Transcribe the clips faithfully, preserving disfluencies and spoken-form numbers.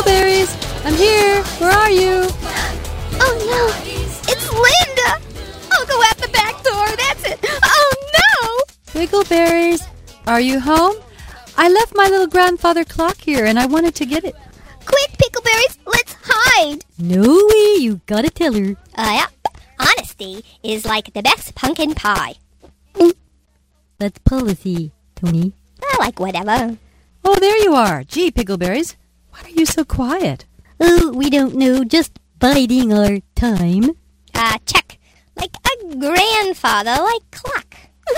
Pickleberries, I'm here. Where are you? Oh no, it's Linda. I'll go out the back door, that's it. Oh no! Pickleberries, are you home? I left my little grandfather clock here and I wanted to get it. Quick, Pickleberries, let's hide. No way, you gotta tell her. Uh, yep. Honesty is like the best pumpkin pie. That's policy, Tony. I like whatever. Oh, there you are. Gee, Pickleberries, why are you so quiet? Oh, we don't know, just biding our time. Uh, check. Like a grandfather, like clock.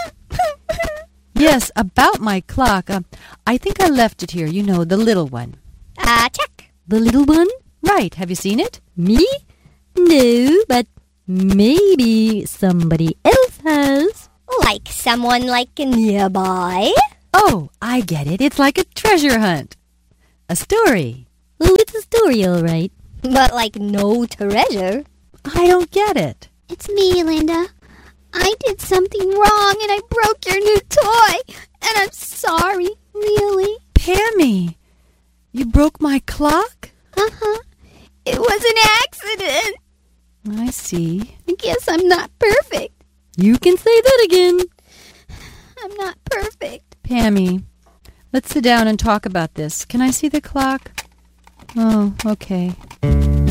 Yes, about my clock. Uh, I think I left it here, you know, the little one. Uh, check. The little one? Right, have you seen it? Me? No, but maybe somebody else has. Like someone like nearby. Oh, I get it. It's like a treasure hunt. A story. Oh, it's a story, all right. But like no treasure. I don't get it. It's me, Linda. I did something wrong and I broke your new toy. And I'm sorry, really. Pammy, you broke my clock? Uh-huh. It was an accident. I see. I guess I'm not perfect. You can say that again. I'm not perfect. Pammy, let's sit down and talk about this. Can I see the clock? Oh, okay.